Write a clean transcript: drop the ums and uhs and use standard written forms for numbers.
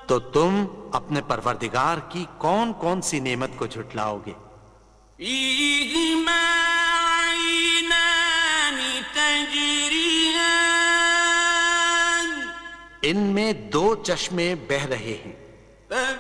तो तुम अपने परवरदिगार की कौन कौन सी नेमत को झुटलाओगे? فيهما عينان تجريان इनमें दो चश्मे बह रहे हैं।